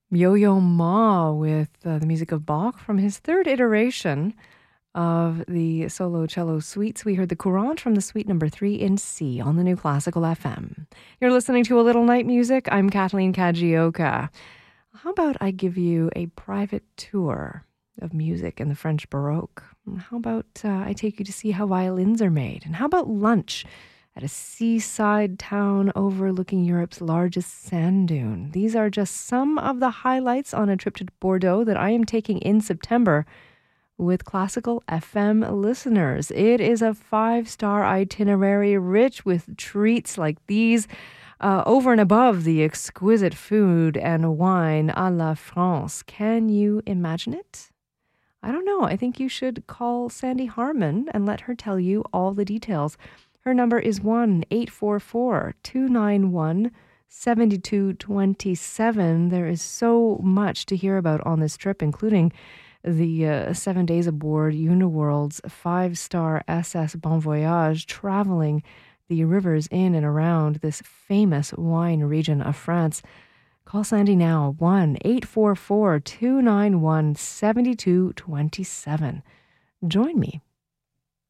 Yo-Yo Ma with the music of Bach from his third iteration of the solo cello suites. We heard the Courante from the suite number 3 in C on the New Classical FM. You're listening to A Little Night Music. I'm Kathleen Kajioka. How about I give you a private tour of music in the French Baroque? How about I take you to see how violins are made? And how about lunch at a seaside town overlooking Europe's largest sand dune? These are just some of the highlights on a trip to Bordeaux that I am taking in September with Classical FM listeners. It is a 5-star itinerary rich with treats like these, over and above the exquisite food and wine à la France. Can you imagine it? I don't know. I think you should call Sandy Harmon and let her tell you all the details. Her number is 1-844-291-7227. There is so much to hear about on this trip, including the 7 days aboard Uniworld's 5-star SS Bon Voyage, traveling the rivers in and around this famous wine region of France. Call Sandy now, 1-844-291-7227. Join me